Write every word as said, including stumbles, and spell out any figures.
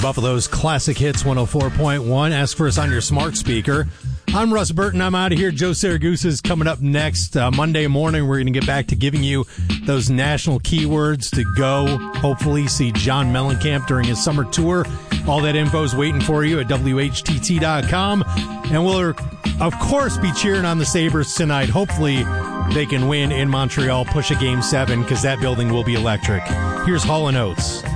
Buffalo's Classic Hits one oh four point one. Ask for us on your smart speaker. I'm Russ Burton. I'm out of here. Joe Saragusa is coming up next. Uh, Monday morning, we're going to get back to giving you those national keywords to go, hopefully, see John Mellencamp during his summer tour. All that info is waiting for you at W H T T dot com. And we'll, of course, be cheering on the Sabres tonight. Hopefully, they can win in Montreal, push a game seven, because that building will be electric. Here's Hall and Oates.